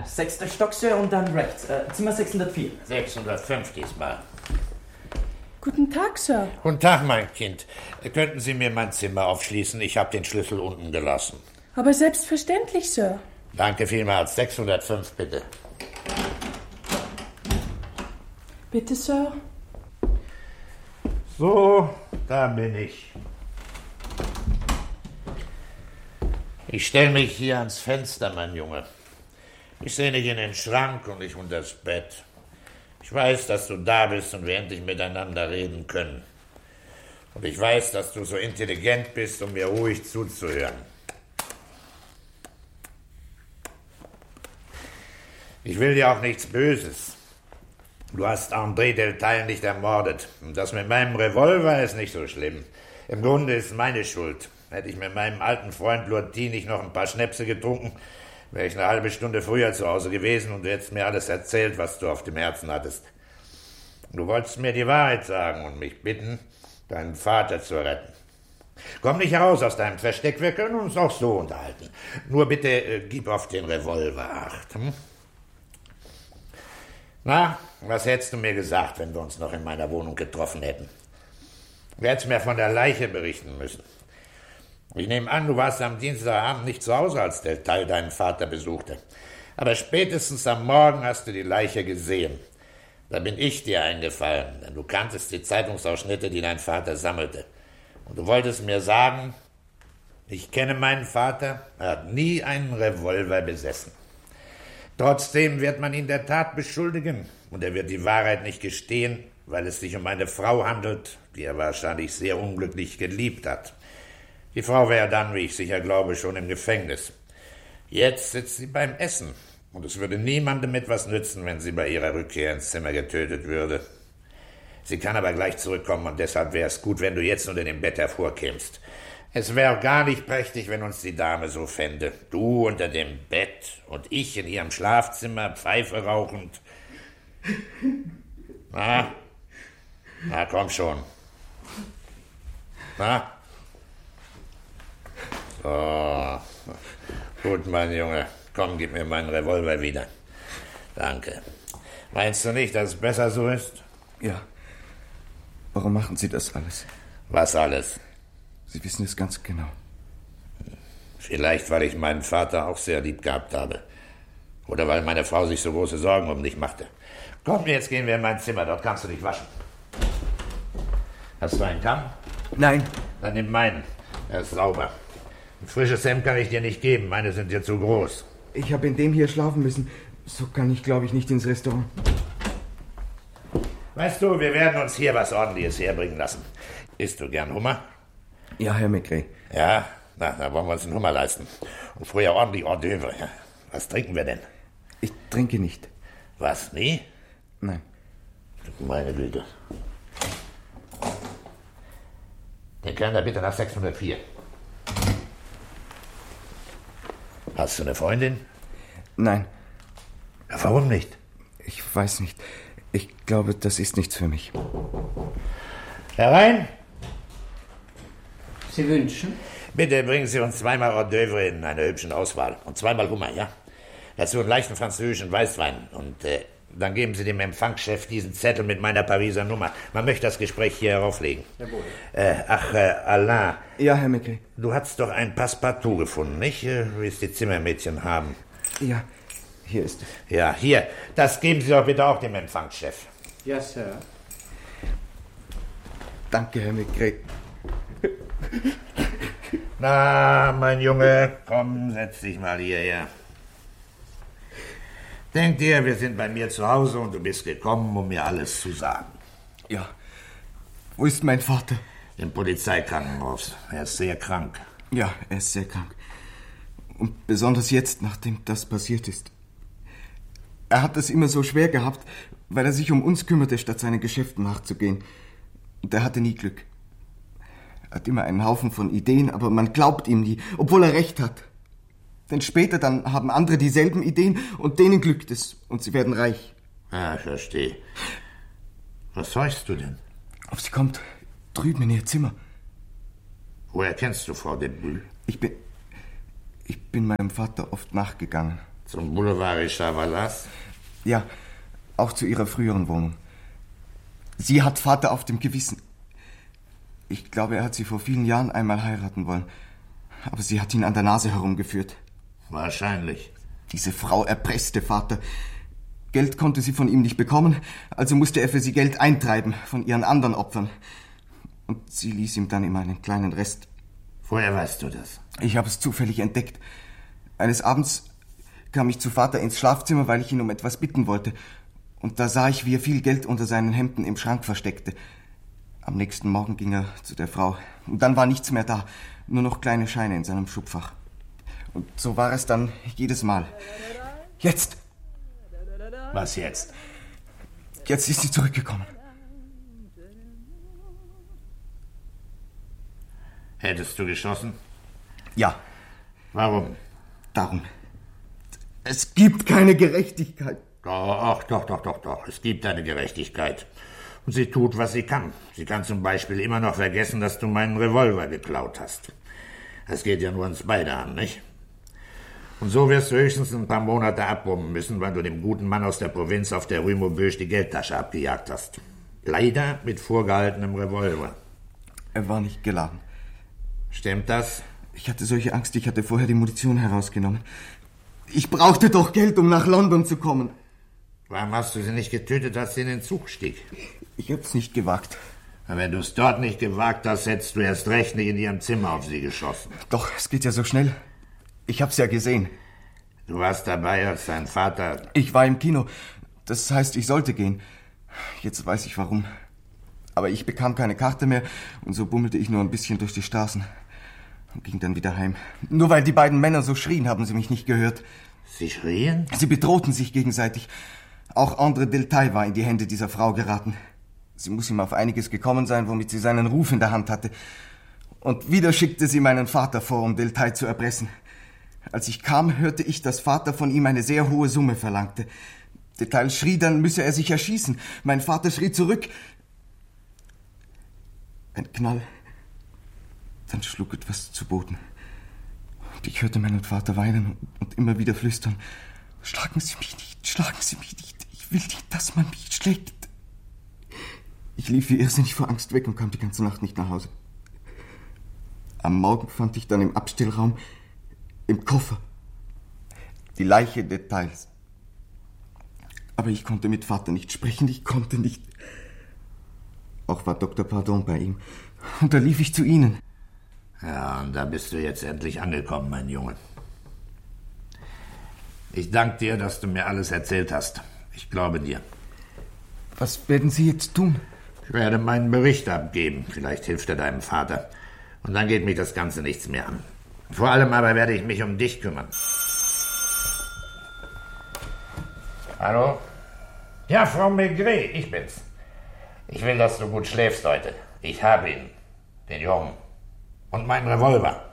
6. Stock, Sir, und dann rechts. Zimmer 604. 605 diesmal. Guten Tag, Sir. Guten Tag, mein Kind. Könnten Sie mir mein Zimmer aufschließen? Ich habe den Schlüssel unten gelassen. Aber selbstverständlich, Sir. Danke vielmals. 605, bitte. Bitte, Sir. So, da bin ich. Ich stelle mich hier ans Fenster, mein Junge. Ich sehe nicht in den Schrank und nicht unter das Bett. Ich weiß, dass du da bist und wir endlich miteinander reden können. Und ich weiß, dass du so intelligent bist, um mir ruhig zuzuhören. Ich will dir auch nichts Böses. Du hast André Deltaille nicht ermordet. Und das mit meinem Revolver ist nicht so schlimm. Im Grunde ist es meine Schuld. Hätte ich mit meinem alten Freund Lortie nicht noch ein paar Schnäpse getrunken, wäre ich eine halbe Stunde früher zu Hause gewesen und du hättest mir alles erzählt, was du auf dem Herzen hattest. Du wolltest mir die Wahrheit sagen und mich bitten, deinen Vater zu retten. Komm nicht heraus aus deinem Versteck, wir können uns auch so unterhalten. Nur bitte gib auf den Revolver Acht. Na, was hättest du mir gesagt, wenn wir uns noch in meiner Wohnung getroffen hätten? Du hättest mir von der Leiche berichten müssen. Ich nehme an, du warst am Dienstagabend nicht zu Hause, als Deltaille deinen Vater besuchte. Aber spätestens am Morgen hast du die Leiche gesehen. Da bin ich dir eingefallen, denn du kanntest die Zeitungsausschnitte, die dein Vater sammelte. Und du wolltest mir sagen, ich kenne meinen Vater, er hat nie einen Revolver besessen. Trotzdem wird man ihn der Tat beschuldigen und er wird die Wahrheit nicht gestehen, weil es sich um eine Frau handelt, die er wahrscheinlich sehr unglücklich geliebt hat. Die Frau wäre dann, wie ich sicher glaube, schon im Gefängnis. Jetzt sitzt sie beim Essen und es würde niemandem etwas nützen, wenn sie bei ihrer Rückkehr ins Zimmer getötet würde. Sie kann aber gleich zurückkommen und deshalb wäre es gut, wenn du jetzt unter dem Bett hervorkämst. Es wäre gar nicht prächtig, wenn uns die Dame so fände. Du unter dem Bett und ich in ihrem Schlafzimmer, Pfeife rauchend. Na, komm schon. Na? So. Gut, mein Junge. Komm, gib mir meinen Revolver wieder. Danke. Meinst du nicht, dass es besser so ist? Ja. Warum machen Sie das alles? Was alles? Sie wissen es ganz genau. Vielleicht, weil ich meinen Vater auch sehr lieb gehabt habe. Oder weil meine Frau sich so große Sorgen um dich machte. Komm, jetzt gehen wir in mein Zimmer. Dort kannst du dich waschen. Hast du einen Kamm? Nein. Dann nimm meinen. Er ist sauber. Ein frisches Hemd kann ich dir nicht geben. Meine sind dir zu groß. Ich habe in dem hier schlafen müssen. So kann ich, glaube ich, nicht ins Restaurant. Weißt du, wir werden uns hier was Ordentliches herbringen lassen. Isst du gern Hummer? Ja, Herr Maigret. Ja, da wollen wir uns einen Hummer leisten. Und früher ordentlich Hors d'oeuvre. Ja. Was trinken wir denn? Ich trinke nicht. Was, nie? Nein. Meine Güte. Den Kellner bitte nach 604. Hast du eine Freundin? Nein. Ja, warum nicht? Ich weiß nicht. Ich glaube, das ist nichts für mich. Herein! Sie wünschen? Bitte bringen Sie uns 2-mal Hors d'oeuvre in einer hübschen Auswahl. Und 2-mal Hummer, ja? Dazu einen leichten französischen Weißwein. Und dann geben Sie dem Empfangschef diesen Zettel mit meiner Pariser Nummer. Man möchte das Gespräch hier herauflegen. Jawohl. Alain. Ja, Herr Maigret. Du hast doch ein Passepartout gefunden, nicht? Wie es die Zimmermädchen haben. Ja, hier ist es. Ja, hier. Das geben Sie doch bitte auch dem Empfangschef. Ja, Sir. Danke, Herr Maigret. Na, mein Junge, komm, setz dich mal hierher. Denk dir, wir sind bei mir zu Hause und du bist gekommen, um mir alles zu sagen. Ja. Wo ist mein Vater? Im Polizeikrankenhaus. Er ist sehr krank. Ja, er ist sehr krank. Und besonders jetzt, nachdem das passiert ist. Er hat es immer so schwer gehabt, weil er sich um uns kümmerte, statt seinen Geschäften nachzugehen. Und er hatte nie Glück. Er hat immer einen Haufen von Ideen, aber man glaubt ihm nie, obwohl er recht hat. Denn später dann haben andere dieselben Ideen und denen glückt es und sie werden reich. Ah, ich verstehe. Was horchst du denn? Ob sie kommt, drüben in ihr Zimmer. Woher kennst du Frau de Brü? Ich bin meinem Vater oft nachgegangen. Zum Boulevard Richard Wallace? Ja, auch zu ihrer früheren Wohnung. Sie hat Vater auf dem Gewissen. Ich glaube, er hat sie vor vielen Jahren einmal heiraten wollen. Aber sie hat ihn an der Nase herumgeführt. Wahrscheinlich. Diese Frau erpresste Vater. Geld konnte sie von ihm nicht bekommen, also musste er für sie Geld eintreiben von ihren anderen Opfern. Und sie ließ ihm dann immer einen kleinen Rest. Woher weißt du das? Ich habe es zufällig entdeckt. Eines Abends kam ich zu Vater ins Schlafzimmer, weil ich ihn um etwas bitten wollte. Und da sah ich, wie er viel Geld unter seinen Hemden im Schrank versteckte. Am nächsten Morgen ging er zu der Frau. Und dann war nichts mehr da, nur noch kleine Scheine in seinem Schubfach. Und so war es dann jedes Mal. Jetzt! Was jetzt? Jetzt ist sie zurückgekommen. Hättest du geschossen? Ja, Warum? darum. Es gibt keine Gerechtigkeit. Doch. Es gibt eine Gerechtigkeit. Und sie tut, was sie kann. Sie kann zum Beispiel immer noch vergessen, dass du meinen Revolver geklaut hast. Das geht ja nur uns beide an, nicht? Und so wirst du höchstens ein paar Monate abbrummen müssen, weil du dem guten Mann aus der Provinz auf der Rue Maubeuge die Geldtasche abgejagt hast. Leider mit vorgehaltenem Revolver. Er war nicht geladen. Stimmt das? Ich hatte solche Angst, ich hatte vorher die Munition herausgenommen. Ich brauchte doch Geld, um nach London zu kommen. Warum hast du sie nicht getötet, als sie in den Zug stieg? Ich hab's nicht gewagt. Aber wenn du es dort nicht gewagt hast, hättest du erst recht nicht in ihrem Zimmer auf sie geschossen. Doch, es geht ja so schnell. Ich hab's ja gesehen. Du warst dabei, als dein Vater... Ich war im Kino. Das heißt, ich sollte gehen. Jetzt weiß ich warum. Aber ich bekam keine Karte mehr und so bummelte ich nur ein bisschen durch die Straßen. Und ging dann wieder heim. Nur weil die beiden Männer so schrien, haben sie mich nicht gehört. Sie schrien? Sie bedrohten sich gegenseitig. Auch André Deltaille war in die Hände dieser Frau geraten. Sie muss ihm auf einiges gekommen sein, womit sie seinen Ruf in der Hand hatte. Und wieder schickte sie meinen Vater vor, um Deltaille zu erpressen. Als ich kam, hörte ich, dass Vater von ihm eine sehr hohe Summe verlangte. Deltaille schrie, dann müsse er sich erschießen. Mein Vater schrie zurück. Ein Knall. Dann schlug etwas zu Boden. Und ich hörte meinen Vater weinen und immer wieder flüstern. Schlagen Sie mich nicht, schlagen Sie mich nicht. Ich will nicht, dass man mich schlägt. Ich lief wie irrsinnig vor Angst weg und kam die ganze Nacht nicht nach Hause. Am Morgen fand ich dann im Abstellraum, im Koffer, die Leiche Deltailles. Aber ich konnte mit Vater nicht sprechen, ich konnte nicht. Auch war Dr. Pardon bei ihm. Und da lief ich zu Ihnen. Ja, und da bist du jetzt endlich angekommen, mein Junge. Ich danke dir, dass du mir alles erzählt hast. Ich glaube dir. Was werden Sie jetzt tun? Ich werde meinen Bericht abgeben. Vielleicht hilft er deinem Vater. Und dann geht mich das Ganze nichts mehr an. Vor allem aber werde ich mich um dich kümmern. Hallo? Ja, Frau Maigret, ich bin's. Ich will, dass du gut schläfst heute. Ich habe ihn. Den Jungen. Und meinen Revolver.